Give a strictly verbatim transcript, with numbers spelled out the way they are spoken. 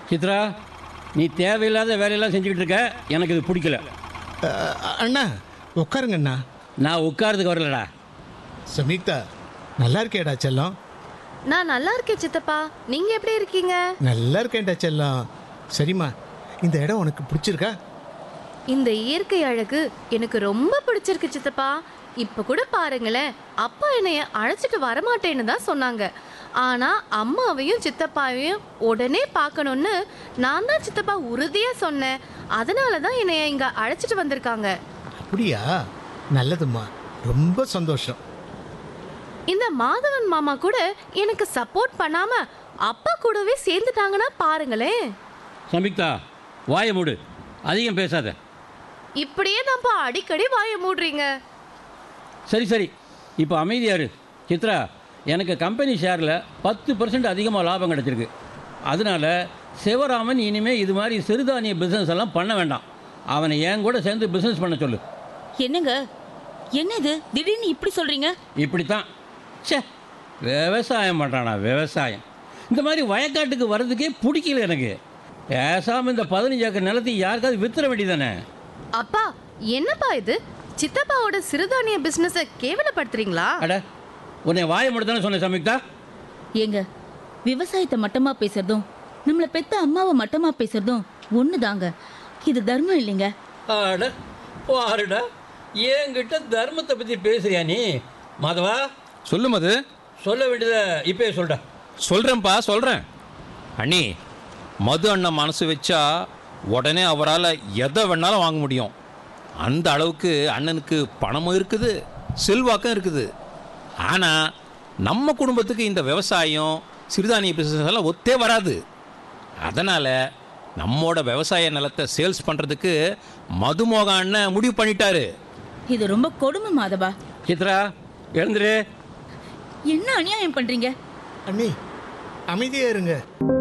சித்ரா, நீ தேவையில்லாத வேலையெல்லாம் செஞ்சுக்கிட்டு இருக்க, எனக்கு இது பிடிக்கல. அண்ணா உட்காருங்க அண்ணா. நான் உட்காரதுக்கு வரலடா. சமீக்தா, நல்லா இருக்கேடா செல்லம்? நான் நல்லா இருக்கேன் சித்தப்பா, நீங்க எப்படி இருக்கீங்க? நல்லா இருக்கேன்டா செல்லம். சரிம்மா, இந்த இடம் உனக்கு பிடிச்சிருக்கா? இந்த இயற்கை அழகு எனக்கு ரொம்ப பிடிச்சிருக்கு சித்தப்பா. இப்ப கூட பாருங்களேன், அப்பா என்னைய அழைச்சிட்டு வரமாட்டேன்னு தான் சொன்னாங்க. ஆனா அம்மாவையும் சித்தப்பாவையும் உடனே பார்க்கணும்னு நான் தான் சித்தப்பா உறுதியா சொன்னேன். அதனால தான் என்னைய இங்க அழைச்சிட்டு வந்திருக்காங்க. அப்படியா? நல்லதும்மா, ரொம்ப சந்தோஷம். இந்த மாதவன் மாமா கூட எனக்கு சப்போர்ட் பண்ணாம அப்பா கூடவே சேர்ந்துட்டாங்கன்னா பாருங்களேன். சமிக்தா, வாயை மூடு, அதிகம் பேசாத. இப்படியே நம்ம அடிக்கடி வாயை மூடுறீங்க. சரி சரி, இப்போ அமைதியாரு. சித்ரா, எனக்கு கம்பெனி ஷேரில் பத்து பர்சன்ட் அதிகமாக லாபம் கிடச்சிருக்கு. அதனால சிவராமன் இனிமேல் இது மாதிரி சிறுதானிய பிஸ்னஸ் எல்லாம் பண்ண வேண்டாம். அவனை என் கூட சேர்ந்து பிஸ்னஸ் பண்ண சொல்லு. என்னங்க, என்னது திடீர்னு இப்படி சொல்றீங்க? இப்படித்தான். சே, விவசாயம் பண்ணுறானா விவசாயம்? இந்த மாதிரி வயக்காட்டுக்கு வர்றதுக்கே பிடிக்கல எனக்கு. பேசாமல் இந்த பதினஞ்சு ஏக்கர் நிலத்தை யாருக்காவது வித்துற வேண்டியதானே? அப்பா, என்னப்பா இது? சித்தப்பாவோட சிறுதானிய பிசினஸை கேவலப்படுத்துறீங்களா? அட, உன்னை வாயை மட்டும் சொன்ன சமிக்தா. ஏங்க, விவசாயத்தை மட்டமா பேசுறதும் நம்மளை பெத்த அம்மாவை மட்டமா பேசுறதும் ஒண்ணுதாங்க. இது தர்மம் இல்லைங்க. அட பாருடா, என்கிட்ட தர்மத்தை பற்றி பேசுறியா நீ? மாதவா, சொல்லு மது. சொல்ல வேண்டியதை இப்பயே சொல்டா. சொல்கிறேன்ப்பா, சொல்கிறேன். அண்ணி, மது அண்ணன் மனசு வச்சா உடனே அவரால் எதை வேணாலும் வாங்க முடியும். அந்த அளவுக்கு அண்ணனுக்கு பணமும் இருக்குது, செல்வாக்கம் இருக்குது. ஆனால் நம்ம குடும்பத்துக்கு இந்த விவசாயம் சிறுதானிய பிஸ்னஸ் எல்லாம் ஒத்தே வராது. அதனால் நம்மோட விவசாய நிலத்தை சேல்ஸ் பண்ணுறதுக்கு மதுமோக அண்ணன் முடிவு பண்ணிட்டாரு. இது ரொம்ப கொடுமை மாதவா. சித்ரா, எழுந்துரு. என்ன அநியாயம் பண்றீங்க? அண்ணி, அமைதியா இருங்க.